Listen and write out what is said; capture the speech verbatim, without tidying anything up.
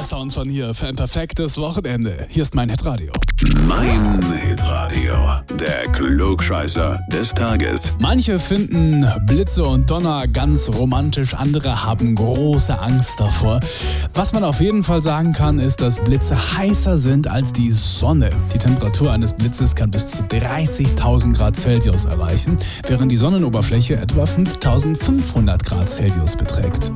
der Sound von hier für ein perfektes Wochenende. Hier ist mein Hitradio. Mein Hitradio, der Klugscheißer des Tages. Manche finden Blitze und Donner ganz romantisch, andere haben große Angst davor. Was man auf jeden Fall sagen kann, ist, dass Blitze heißer sind als die Sonne. Die Temperatur eines Blitzes kann bis zu dreißigtausend Grad Celsius erreichen, während die Sonnenoberfläche etwa fünftausendfünfhundert Grad Celsius beträgt.